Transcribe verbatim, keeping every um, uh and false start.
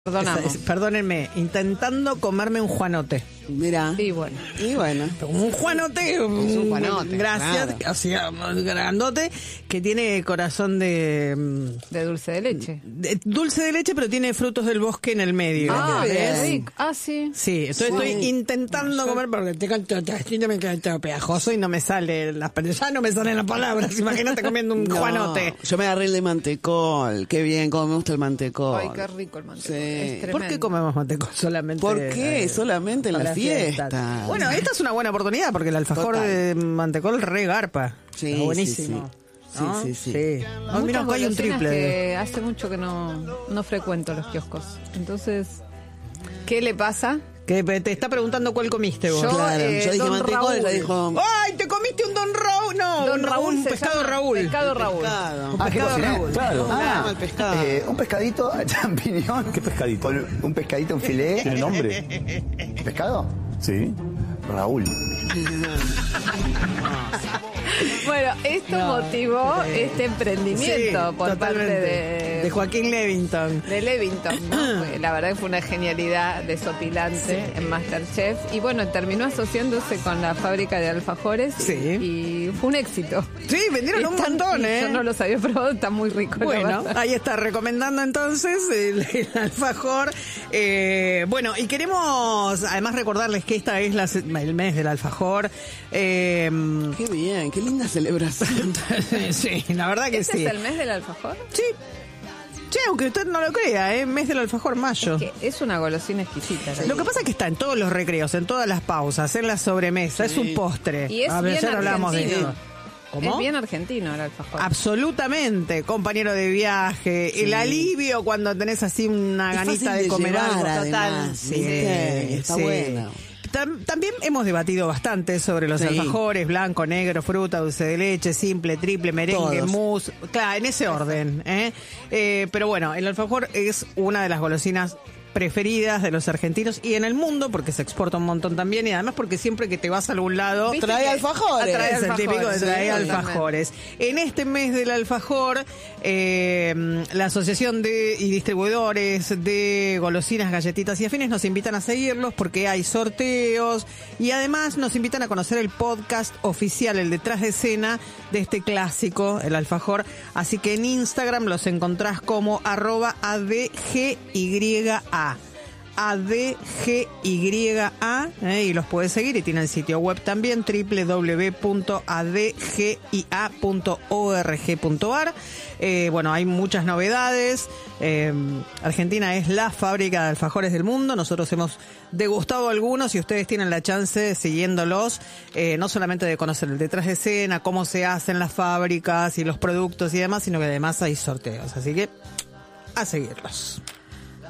Perdonamos. Perdónenme, intentando comerme un juanote. Mira. Y bueno. Y bueno. Un juanote. Es un juanote. Gracias. Claro. O sea, grandote, que tiene corazón de... De dulce de leche. de- dulce de leche, pero tiene frutos del bosque en el medio. Ah, qué qué bien. rico. Ah, sí. Sí, entonces Sí. estoy intentando comer porque tengo todo me queda todo pegajoso y no me sale las ya no me salen las palabras. Imagínate comiendo un No, juanote. Yo me agarré el de mantecol. Qué bien, como me gusta el mantecol. Ay, qué rico el mantecol. Sí. Es tremendo. ¿Por qué comemos mantecol solamente? ¿Por qué? eh, Solamente en para las fiestas. fiestas? Bueno, esta es una buena oportunidad porque el alfajor Total. de mantecol re garpa. Sí, Está buenísimo. sí, sí. ¿No? Sí, sí, sí. Ah, mira, acá hay un golosinas triple. que hace mucho que no, no frecuento los kioscos. Entonces, ¿qué le pasa? Que te está preguntando cuál comiste vos. Yo, Claro, eh, yo dije Don mantecol y Raúl. ella dijo... ¡Ay, te comiste un Don Raúl! No, Don un, Raúl un se pescado llama Raúl. Pescado Raúl. Pescado. Ah, ¿qué pescado cociné? Raúl. Claro. Ah, el pescado. Eh, un pescadito champiñón. ¿Qué pescadito? Con un pescadito, un filé. ¿Tiene nombre? ¿Pescado? Sí. Raúl. Bueno, esto No, motivó eh, este emprendimiento Sí, por totalmente. parte de, de Joaquín Levington. de Levington, ¿no? Fue- La verdad que fue una genialidad desopilante en MasterChef. Y bueno, terminó asociándose con la fábrica de alfajores. Sí. Y fue un éxito. Sí, vendieron un Están- montón, ¿eh? Yo no los había probado, está muy rico. la Bueno, verdad. ahí está, recomendando entonces el, el alfajor. Eh, bueno, y queremos además recordarles que esta es la, se- el mes del alfajor. Eh, Qué bien, qué linda celebración. sí, la verdad que ¿Este sí. es el mes del alfajor? Sí. Che, aunque usted no lo crea, ¿eh? Mes del alfajor mayo. Que es una golosina exquisita. la Lo que pasa es que está en todos los recreos, en todas las pausas, en la sobremesa, es un postre. Y es A ver, bien ya hablamos de argentino. eso. ¿Cómo? Es bien argentino el alfajor. Absolutamente, compañero de viaje, el alivio cuando tenés así una Es ganita fácil de de comer llevar, algo total. además, ¿viste? Está bueno. Tam- También hemos debatido bastante sobre los Sí. alfajores, blanco, negro, fruta, dulce de leche, simple, triple, merengue, Todos. mousse, claro, en ese orden. ¿eh? Eh, pero bueno, el alfajor es una de las golosinas preferidas de los argentinos y en el mundo porque se exporta un montón también y además porque siempre que te vas a algún lado ¿Viste Trae que- alfajores. Trae es el típico de alfajores, traer sí, alfajores. En este mes del alfajor, eh, la Asociación de y Distribuidores de Golosinas, Galletitas y Afines nos invitan a seguirlos porque hay sorteos y además nos invitan a conocer el podcast oficial, el detrás de escena de este clásico, el alfajor. Así que en Instagram los encontrás como arroba A D G Y A. A D G Y A eh, y los puedes seguir y tienen sitio web también doble u doble u doble u punto a d g i a punto org punto a r. Eh, bueno, hay muchas novedades. Eh, Argentina es la fábrica de alfajores del mundo. Nosotros hemos degustado algunos y ustedes tienen la chance, siguiéndolos, eh, no solamente de conocer el detrás de escena, cómo se hacen las fábricas y los productos y demás, sino que además hay sorteos. Así que a seguirlos.